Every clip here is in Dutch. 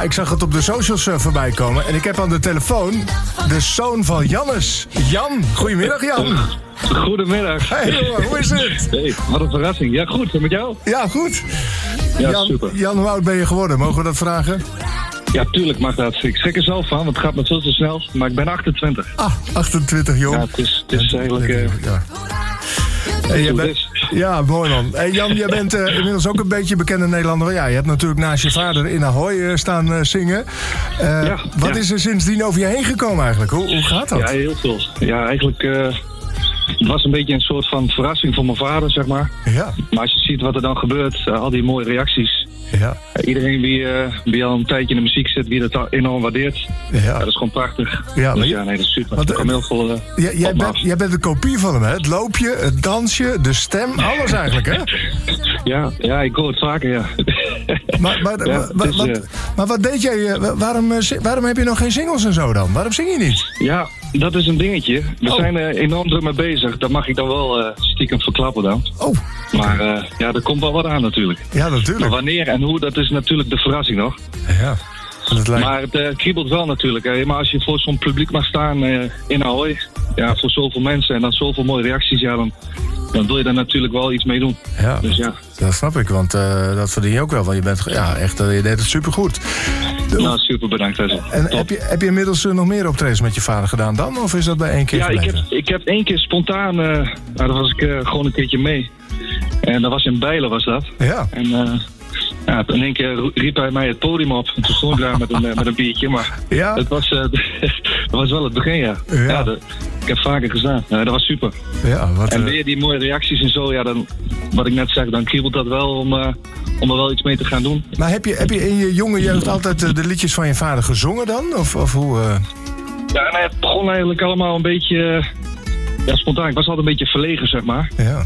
Ja, ik zag het op de socials voorbij komen. En ik heb aan de telefoon de zoon van Jannes. Jan, goedemiddag Jan. Goedemiddag. Hey jongen, hoe is het? Hey, wat een verrassing. Ja, goed. En met jou? Ja, goed. Ja, Jan, super. Jan, hoe oud ben je geworden? Mogen we dat vragen? Ja, tuurlijk mag dat. Ik schrik er zelf van, want het gaat me veel te snel. Maar ik ben 28. 28 jong. Ja, het is eigenlijk... Ja. Hey, ja, mooi man. Hey, Jan, jij bent inmiddels ook een beetje bekende Nederlander. Ja, je hebt natuurlijk naast je vader in Ahoy staan zingen. Wat is er sindsdien over je heen gekomen eigenlijk? Hoe gaat dat? Ja, heel veel. Ja, eigenlijk... het was een beetje een soort van verrassing voor mijn vader, zeg maar. Ja. Maar als je ziet wat er dan gebeurt, al die mooie reacties. Ja. Iedereen wie al een tijdje in de muziek zit, wie dat enorm waardeert. Ja. Dat is gewoon prachtig. Ja, dus dat is super. Want, heel veel, jij bent een kopie van hem, hè? Het loopje, het dansje, de stem, alles eigenlijk, hè? Ja, ik hoor het vaker, ja. Maar wat deed jij? Waarom heb je nog geen singles en zo dan? Waarom zing je niet? Ja, dat is een dingetje. We zijn enorm druk mee bezig. Dat mag ik dan wel stiekem verklappen dan. Oh. Maar er komt wel wat aan natuurlijk. Ja, natuurlijk. Maar wanneer en hoe, dat is natuurlijk de verrassing nog. Ja. Maar het kriebelt wel natuurlijk. Hè. Maar als je voor zo'n publiek mag staan in Ahoy, ja, voor zoveel mensen en dan zoveel mooie reacties, ja, dan wil je daar natuurlijk wel iets mee doen. Ja, dus ja. Dat snap ik, want dat verdien je ook wel. Want je bent echt, je deed het supergoed. Nou, super bedankt. En heb je inmiddels nog meer optredens met je vader gedaan dan? Of is dat bij één keer gebleven? Ik heb één keer spontaan, daar was ik gewoon een keertje mee. En dat was in Bijlen, was dat. Ja. En in één keer riep hij mij het podium op. En toen stond ik daar met een biertje. Maar dat was wel het begin, ja. Ik heb vaker gedaan. Dat was super. Ja, en weer die mooie reacties en zo. Ja, dan, wat ik net zeg, dan kriebelt dat wel om er wel iets mee te gaan doen. Maar heb je in je jonge jeugd altijd de liedjes van je vader gezongen dan? Of hoe? Ja, het begon eigenlijk allemaal een beetje spontaan. Ik was altijd een beetje verlegen, zeg maar. Ja.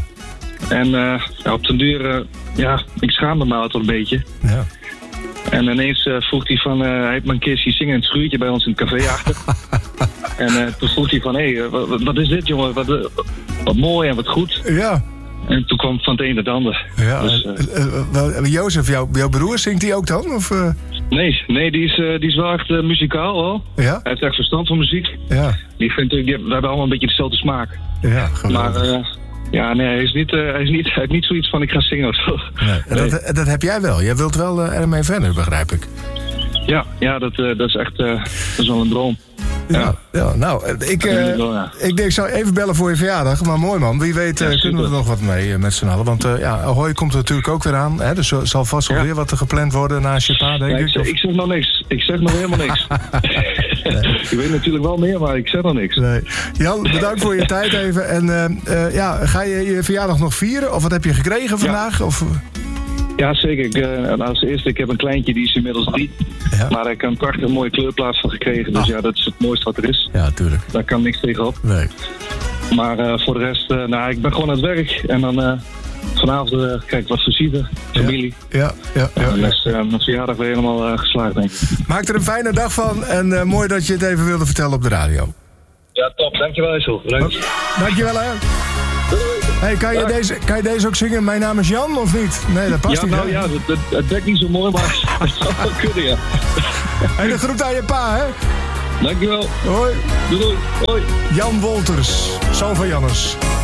En op den duur, ik schaamde me altijd een beetje. Ja. En ineens vroeg hij van, hij heeft me een keer zien zingen in het schuurtje bij ons in het café achter. En toen vroeg hij van, hé, wat is dit jongen? Wat mooi en wat goed. Ja. En toen kwam van het een naar het ander. Ja, dus, Jozef, jouw broer, zingt hij ook dan? Of, Nee, die is wel echt muzikaal hoor. Ja? Hij heeft echt verstand van muziek. Ja. We hebben allemaal een beetje dezelfde smaak. Ja, geweldig. Maar hij heeft niet zoiets van ik ga zingen of zo. Nee. Dat heb jij wel. Jij wilt wel ermee verder, begrijp ik. Ja, dat is echt dat is wel een droom. Ja, nou, ik denk, ik zou even bellen voor je verjaardag. Maar mooi man, wie weet kunnen we er nog wat mee met z'n allen. Want Ahoy komt er natuurlijk ook weer aan. Hè, dus er zal vast wel weer wat er gepland worden naast je pa, denk ik. Ik zeg nog niks. Ik zeg nog helemaal niks. Ik weet natuurlijk wel meer, maar ik zeg nog niks. Nee. Jan, bedankt voor je tijd even. En ga je je verjaardag nog vieren? Of wat heb je gekregen vandaag? Of... Ja, zeker. Als eerste, ik heb een kleintje, die is inmiddels 3. Ja. Maar ik heb een prachtig mooie kleurplaat van gekregen. Dus dat is het mooiste wat er is. Ja, tuurlijk. Daar kan niks tegenop. Nee. Maar voor de rest, ik ben gewoon aan het werk. En dan vanavond kijk ik wat visite, familie. Ja. En dan is mijn verjaardag weer helemaal geslaagd, denk ik. Maak er een fijne dag van. En mooi dat je het even wilde vertellen op de radio. Ja, top. Dankjewel, Issel. Leuk. Dankjewel, hè. Hey, kan je deze ook zingen? Mijn naam is Jan, of niet? Nee, dat past niet. Nou ja, het dekt niet zo mooi, maar het zou wel kunnen, ja. En de groet aan je pa, hè? Dankjewel. Hoi. Doei. Hoi. Jan Wolters, zoon van Jannes.